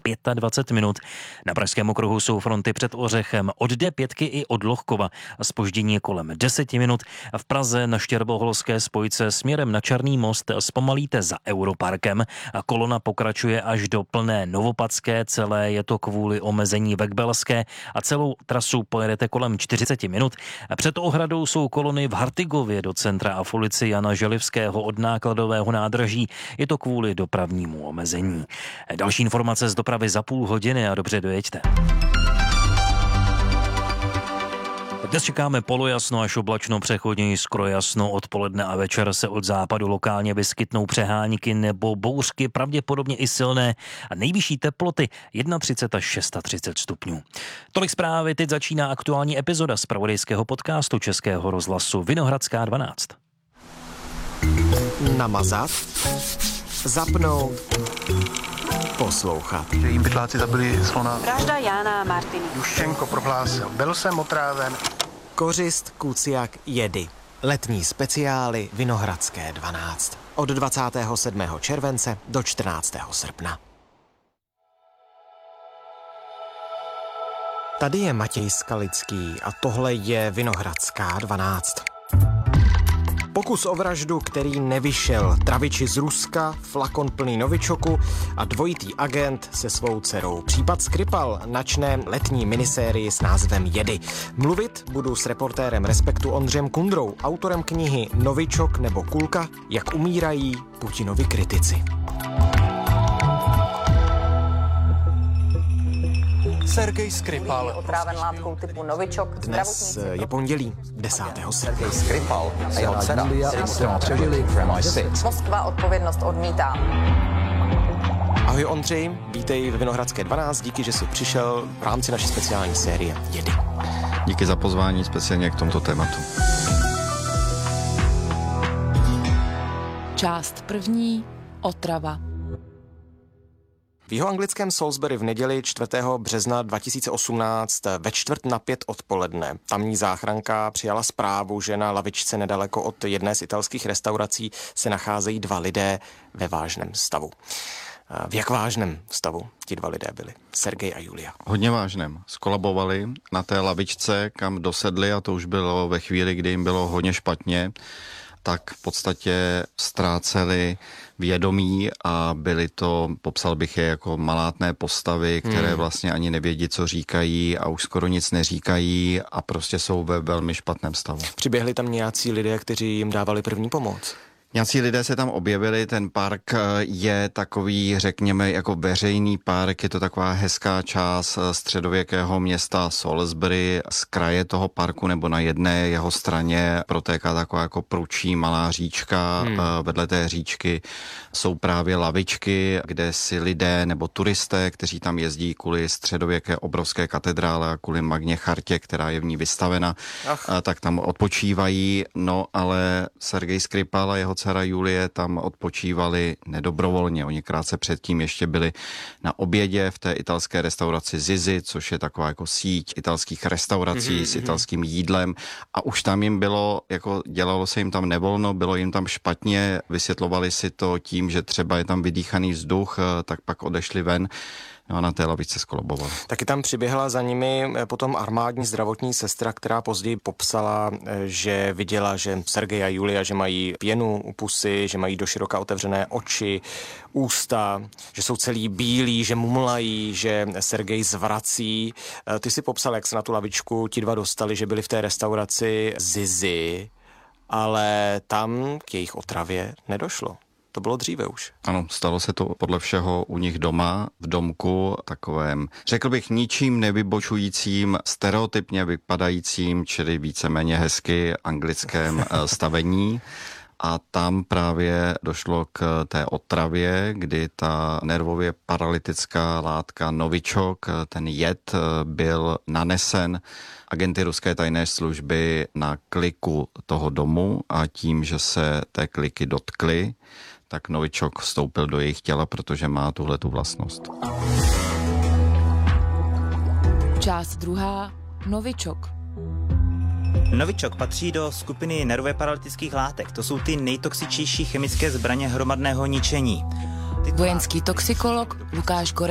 25 minut. Na pražském okruhu jsou fronty před Ořechem od D5 i od Lohkova a zpoždění kolem 10 minut. V Praze na Štěrboholské spojce směrem na Černý most zpomalíte za Europarkem a kolona pokračuje až do Plné Novopadské, celé je to kvůli omezení ve Kbelské a celou trasu pojedete kolem 40 minut. Před ohradou jsou kolony v Hartigově do centra a v ulici Jana Želivského od nákladového nádraží, je to kvůli dopravnímu omezení. Další informace z dopravy za půl hodiny a dobře dojeďte. Dnes čekáme polojasno až oblačno, přechodně skoro jasno. Odpoledne a večer se od západu lokálně vyskytnou přehánky nebo bouřky, pravděpodobně i silné, a nejvyšší teploty 31 až 36 stupňů. Tolik zprávy, teď začíná aktuální epizoda zpravodajského podcastu Českého rozhlasu Vinohradská 12. Namazat, zapnout, poslouchat. Že jim pytláci zabili slona. Vražda Jána a Martiny. Juščenko prohlásil, byl jsem otráven. Kořist, kuciak, jedy. Letní speciály Vinohradské 12. Od 27. července do 14. srpna. Tady je Matěj Skalický a tohle je Vinohradská 12. Pokus o vraždu, který nevyšel, traviči z Ruska, flakon plný novičoku a dvojitý agent se svou dcerou. Případ Skripal načne letní minisérii s názvem Jedy. Mluvit budu s reportérem Respektu Ondřejem Kundrou, autorem knihy Novičok nebo kulka, jak umírají Putinovi kritici. Sergej Skripal. Otráven látkou typu Novičok. Dnes je pondělí 10. srpna. Sergej Skripal a jeho dcera přežili v MI6. Moskva odpovědnost odmítá. Ahoj Ondřej, vítej ve Vinohradské 12, díky, že jsi přišel v rámci naší speciální série Jedy. Díky za pozvání speciálně k tomuto tématu. Část první. Otrava. V jihoanglickém Salisbury v neděli 4. března 2018 ve 4:45 odpoledne tamní záchranka přijala zprávu, že na lavičce nedaleko od jedné z italských restaurací se nacházejí dva lidé ve vážném stavu. V jak vážném stavu ti dva lidé byli? Sergej a Julia. Hodně vážném. Skolabovali na té lavičce, kam dosedli, a to už bylo ve chvíli, kdy jim bylo hodně špatně, tak v podstatě ztráceli vědomí a byly to, popsal bych je jako malátné postavy, které vlastně ani nevědí, co říkají a už skoro nic neříkají a prostě jsou ve velmi špatném stavu. Přiběhli tam nějací lidé, kteří jim dávali první pomoc? Nějací lidé se tam objevili, ten park je takový, řekněme, jako veřejný park, je to taková hezká část středověkého města Salisbury. Z kraje toho parku nebo na jedné jeho straně protéká taková jako prudší malá říčka. Vedle té říčky jsou právě lavičky, kde si lidé nebo turisté, kteří tam jezdí kvůli středověké obrovské katedrále a kvůli Magně chartě, která je v ní vystavena, tak tam odpočívají. No ale Sergej Skripal a jeho dcera Julie tam odpočívali nedobrovolně. Oni krátce předtím ještě byli na obědě v té italské restauraci Zizi, což je taková jako síť italských restaurací s italským jídlem, a už tam jim bylo, jako dělalo se jim tam nevolno, bylo jim tam špatně, vysvětlovali si to tím, že třeba je tam vydýchaný vzduch, tak pak odešli ven. No a na té lavičce skolabovali. Taky tam přiběhla za nimi potom armádní zdravotní sestra, která později popsala, že viděla, že Sergej a Julia, že mají pěnu u pusy, že mají doširoka otevřené oči, ústa, že jsou celý bílí, že mumlají, že Sergej zvrací. Ty si popsal, jak se na tu lavičku ti dva dostali, že byli v té restauraci Zizi, ale tam k jejich otravě nedošlo. To bylo dříve už. Ano, stalo se to podle všeho u nich doma, v domku, takovém, řekl bych, ničím nevybočujícím, stereotypně vypadajícím, čili víceméně hezky anglickém stavení. A tam právě došlo k té otravě, kdy ta nervově paralytická látka Novičok, ten jed, byl nanesen agenty ruské tajné služby na kliku toho domu a tím, že se té kliky dotkli, tak Novičok vstoupil do jejich těla, protože má tuhletu vlastnost. Část druhá. Novičok. Novičok patří do skupiny nervově paralytických látek. To jsou ty nejtoxičtější chemické zbraně hromadného ničení. Vojenský toxikolog Lukáš Gore